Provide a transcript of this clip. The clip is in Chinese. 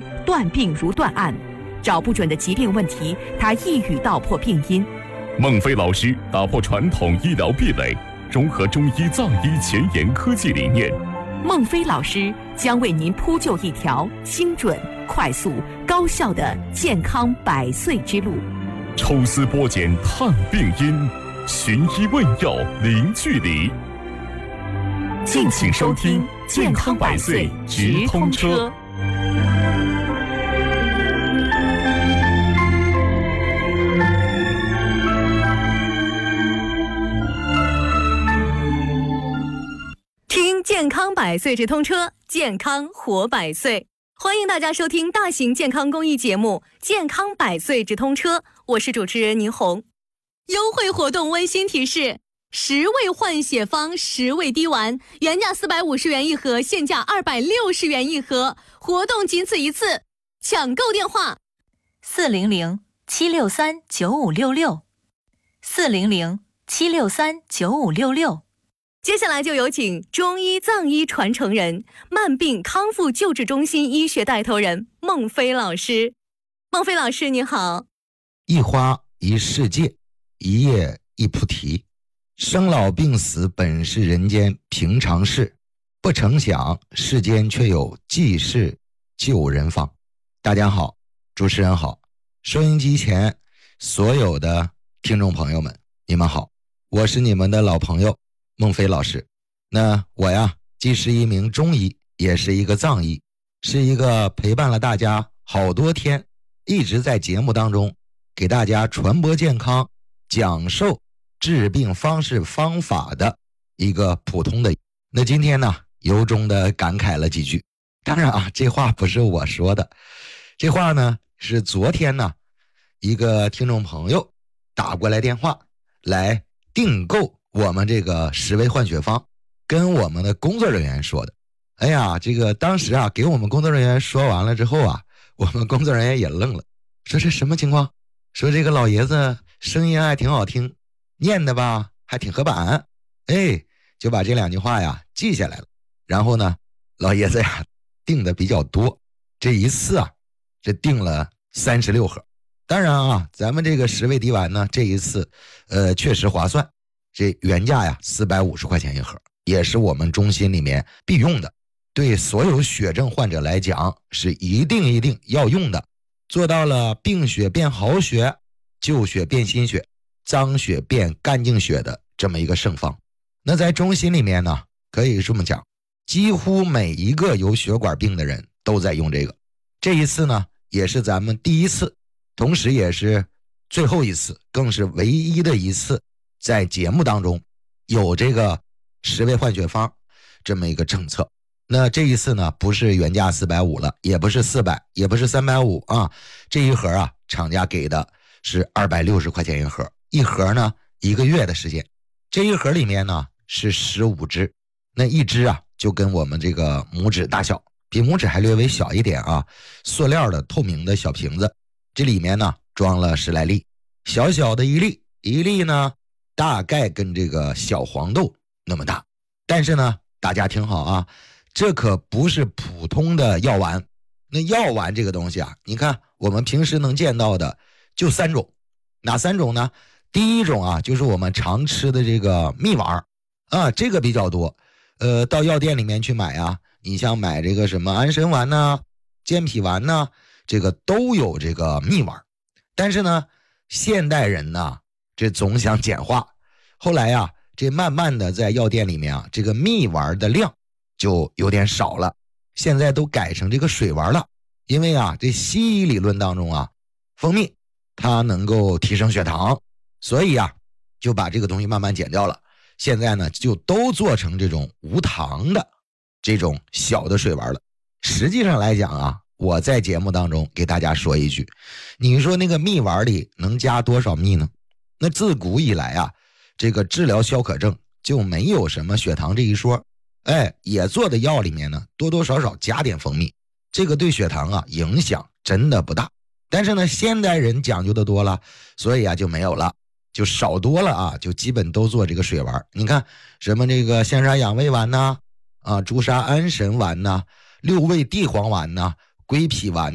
断病如断案，找不准的疾病问题，他一语道破病因。 孟非老师打破传统医疗壁垒，融合中医藏医前沿科技理念。 孟非老师将为您铺就一条精准、快速、高效的健康100岁之路。 抽丝剥茧探病因，寻医问药零距离。 敬请收听《健康100岁直通车》。听健康100岁直通车，健康活100岁。欢迎大家收听大型健康公益节目《健康100岁直通车》，我是主持人倪红。优惠活动温馨提示：10味换血方10味滴丸，原价450元一盒，现价260元一盒，活动仅此一次，抢购电话400-763-9566，400-763-9566。接下来就有请中医藏医传承人、慢病康复救治中心医学带头人孟非老师。孟非老师你好。 一花一世界，一叶一菩提。生老病死本是人间平常事，不成想世间却有济世救人方。大家好，主持人好，收音机前所有的听众朋友们，你们好，我是你们的老朋友孟非老师。那我呀，既是一名中医，也是一个藏医，是一个陪伴了大家好多天，一直在节目当中给大家传播健康、讲授治病方式方法的一个普通的。那今天呢，由衷的感慨了几句。当然啊，这话不是我说的，这话呢是昨天呢一个听众朋友打过来电话来订购我们这个10味换血方，跟我们的工作人员说的。哎呀，这个当时啊给我们工作人员说完了之后啊，我们工作人员也愣了，说这什么情况？说这个老爷子声音还挺好听，念的吧还挺合版，就把这2句话呀记下来了。然后呢，老爷子呀订的比较多，这一次啊这订了36盒。当然啊，咱们这个10味滴丸呢，这一次确实划算，这原价呀450块钱一盒，也是我们中心里面必用的，对所有血症患者来讲是一定要用的，做到了病血变好血，旧血变新血，脏血变干净血的这么一个圣方。那在中心里面呢，可以这么讲，几乎每一个有血管病的人都在用这个。这一次呢，也是咱们第一次，同时也是最后一次，更是唯一的一次在节目当中有这个10味换血方这么一个政策。那这一次呢，不是原价450了，也不是400，也不是350啊，这一盒啊厂家给的是260块钱一盒，一盒呢1个月的时间。这一盒里面呢是15支，那一支啊就跟我们这个拇指大小，比拇指还略微小一点啊，塑料的透明的小瓶子，这里面呢装了10来粒，小小的一粒呢大概跟这个小黄豆那么大。但是呢大家听好啊，这可不是普通的药丸。那药丸这个东西啊，你看我们平时能见到的就3种。哪3种呢？第一种啊，就是我们常吃的这个蜜丸啊，这个比较多。到药店里面去买啊，你像买这个什么安神丸呐、健脾丸呐，这个都有这个蜜丸。但是呢，现代人呢，这总想简化，后来啊，这慢慢的在药店里面啊，这个蜜丸的量就有点少了，现在都改成这个水丸了。因为啊，这西医理论当中啊，蜂蜜它能够提升血糖，所以啊就把这个东西慢慢减掉了。现在呢就都做成这种无糖的这种小的水丸了。实际上来讲啊，我在节目当中给大家说一句，你说那个蜜丸里能加多少蜜呢？那自古以来啊，这个治疗消渴症就没有什么血糖这一说，也做的药里面呢多多少少加点蜂蜜，这个对血糖啊影响真的不大。但是呢，现代人讲究的多了，所以啊就没有了，就少多了啊，就基本都做这个水丸。你看什么这个象沙养胃丸呐，朱砂安神丸呐，6味地黄丸呐，归脾丸